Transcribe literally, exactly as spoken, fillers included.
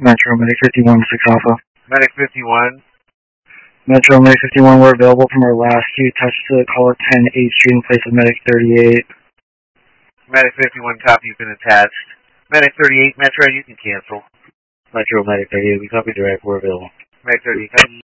Metro, Medic fifty-one, six Alpha. Medic fifty-one. Metro, Medic fifty-one, we're available from our last two. Touch to caller ten eight Street in place of Medic thirty-eight. Medic fifty-one, copy, you've been attached. Medic thirty-eight, Metro, you can cancel. Metro, Medic thirty-eight, we copy direct, we're available. Medic thirty-eight, copy.